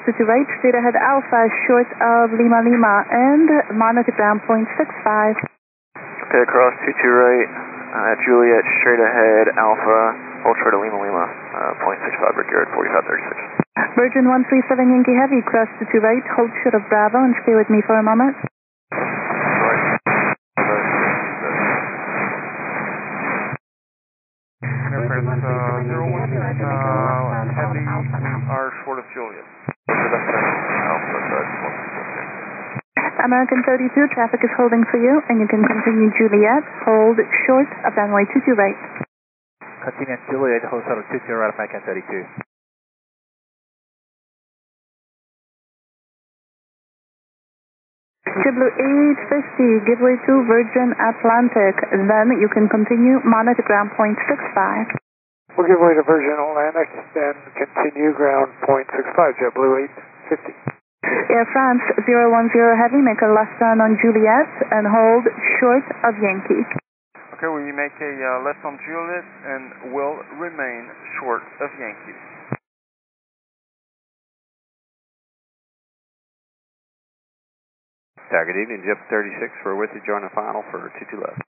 22 right, straight ahead Alpha, short of Lima Lima, and monitor ground point 65. Okay, cross 22 right, Juliet, straight ahead Alpha, hold short of Lima Lima, point 65, Brickyard, 4536. Virgin 137 Yankee Heavy, cross 22 right, hold short of Bravo, and stay with me for a moment. Aircraft 016, Heavy, we are short of Juliet. American 32, traffic is holding for you, and you can continue Juliet, hold short of runway 22 right. Continue Juliet, hold short of 22 right, American 32. JetBlue 850, give way to Virgin Atlantic, then you can continue monitor ground point 65. We'll give way to Virgin Atlantic, then continue ground point 65, JetBlue 850. Air France 010 Heavy, make a left turn on Juliet and hold short of Yankee. Okay, we make a left on Juliet and will remain short of Yankee. Good evening, Jet 36, we're with you, join the final for 22 left.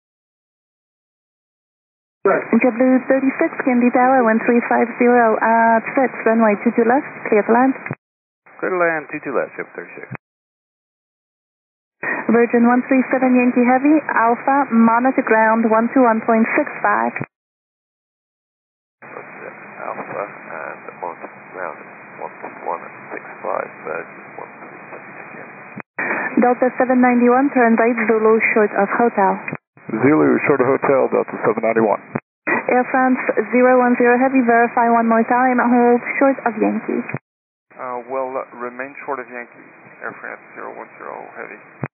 JetBlue 36, Candy Tower 1350 at 6, runway 22 left, clear to land. Clear to land, 22 left, Jet 36. Virgin 137 Yankee Heavy, Alpha, monitor ground 121.65. Alpha, and monitor ground 121.65, Virgin 137 Yankee. Delta 791, turn right, Zulu short of Hotel. Zulu short of Hotel, Delta 791. Air France 010 Heavy, verify one more time, hold short of Yankee. Will remain short of Yankee, Air France 010 Heavy.